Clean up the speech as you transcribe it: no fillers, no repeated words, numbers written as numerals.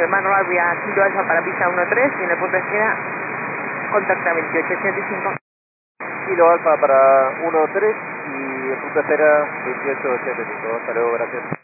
9, manual vía Kilo Alfa para pista 13 y en el punto de espera contacta 2885. Kilo Alfa para 13 y el punto de espera 2885. Hasta luego, gracias.